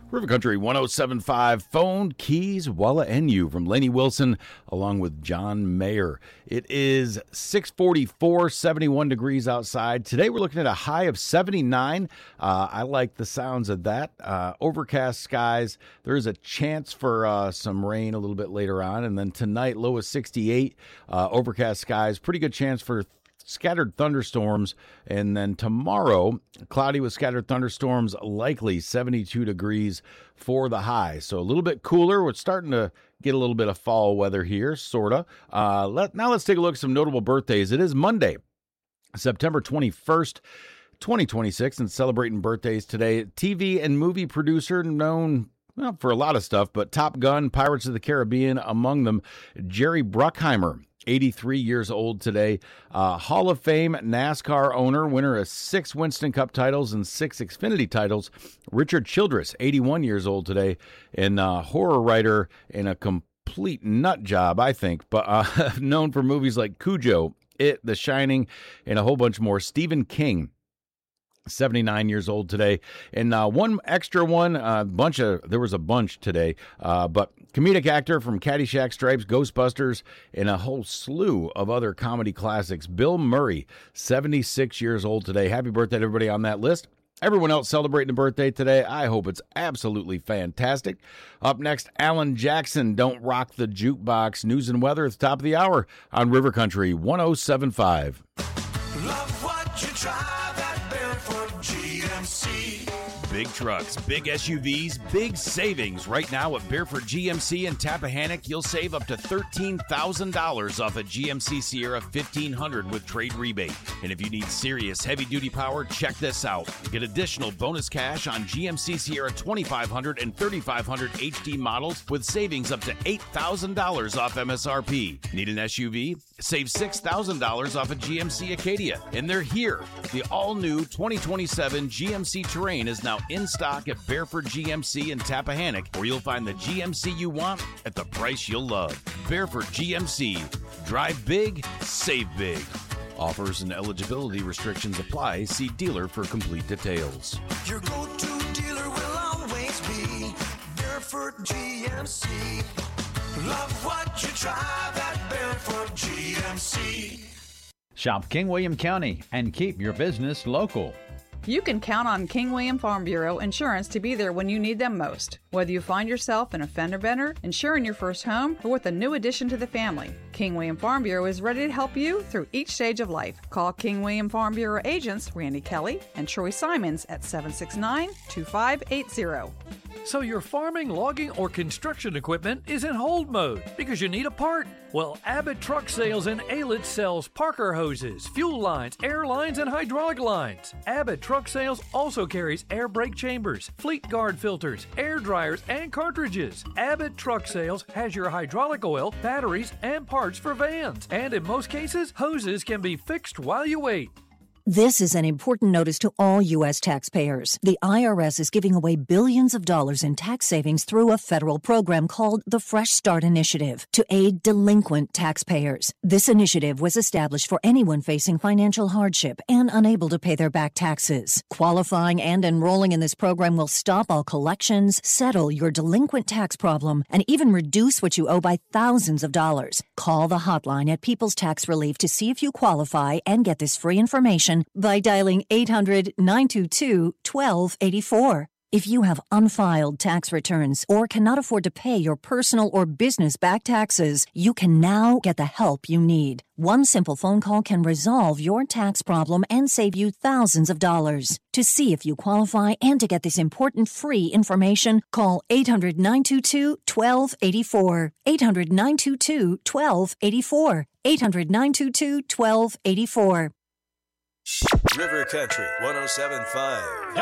River Country 107.5, Phone, Keys, Walla, and You from Lainey Wilson along with John Mayer. It is 6:44, 71 degrees outside. Today we're looking at a high of 79. I like the sounds of that. Overcast skies. There is a chance for some rain a little bit later on. And then tonight, low of 68. Overcast skies. Pretty good chance for scattered thunderstorms, and then tomorrow, cloudy with scattered thunderstorms, likely 72 degrees for the high. So a little bit cooler. We're starting to get a little bit of fall weather here, sort of. Now let's take a look at some notable birthdays. It is Monday, September 21st, 2026, and celebrating birthdays today. TV and movie producer known for a lot of stuff, but Top Gun, Pirates of the Caribbean, among them, Jerry Bruckheimer. 83 years old today. Hall of Fame NASCAR owner, winner of 6 Winston Cup titles and 6 Xfinity titles. Richard Childress, 81 years old today, and horror writer and a complete nut job, I think, but known for movies like Cujo, It, The Shining, and a whole bunch more. Stephen King, 79 years old today. And one extra one, there was a bunch today, but comedic actor from Caddyshack, Stripes, Ghostbusters, and a whole slew of other comedy classics. Bill Murray, 76 years old today. Happy birthday to everybody on that list. Everyone else celebrating a birthday today, I hope it's absolutely fantastic. Up next, Alan Jackson, Don't Rock the Jukebox. News and weather at the top of the hour on River Country 107.5. Love what you drive at Barefoot GMC. Big trucks, big SUVs, big savings. Right now at Barefoot GMC in Tappahannock, you'll save up to $13,000 off a GMC Sierra 1500 with trade rebate. And if you need serious heavy-duty power, check this out. Get additional bonus cash on GMC Sierra 2500 and 3500 HD models with savings up to $8,000 off MSRP. Need an SUV? Save $6,000 off a GMC Acadia. And they're here. The all-new 2027 GMC Terrain is now in stock at Barefoot GMC in Tappahannock, where you'll find the GMC you want at the price you'll love. Barefoot GMC. Drive big, save big. Offers and eligibility restrictions apply. See dealer for complete details. Your go-to dealer will always be Barefoot GMC. Love what you drive at Barefoot GMC. Shop King William County and keep your business local. You can count on King William Farm Bureau Insurance to be there when you need them most. Whether you find yourself in a fender bender, insuring your first home, or with a new addition to the family, King William Farm Bureau is ready to help you through each stage of life. Call King William Farm Bureau agents Randy Kelly and Troy Simons at 769-2580. So your farming, logging, or construction equipment is in hold mode because you need a part? Well, Abbott Truck Sales in Aylett sells Parker hoses, fuel lines, air lines, and hydraulic lines. Abbott Truck Sales also carries air brake chambers, fleet guard filters, air dryers, and cartridges. Abbott Truck Sales has your hydraulic oil, batteries, and parts for vans. And in most cases, hoses can be fixed while you wait. This is an important notice to all U.S. taxpayers. The IRS is giving away billions of dollars in tax savings through a federal program called the Fresh Start Initiative to aid delinquent taxpayers. This initiative was established for anyone facing financial hardship and unable to pay their back taxes. Qualifying and enrolling in this program will stop all collections, settle your delinquent tax problem, and even reduce what you owe by thousands of dollars. Call the hotline at People's Tax Relief to see if you qualify and get this free information by dialing 800-922-1284. If you have unfiled tax returns or cannot afford to pay your personal or business back taxes, you can now get the help you need. One simple phone call can resolve your tax problem and save you thousands of dollars. To see if you qualify and to get this important free information, call 800-922-1284. 800-922-1284. 800-922-1284. River Country 107.5.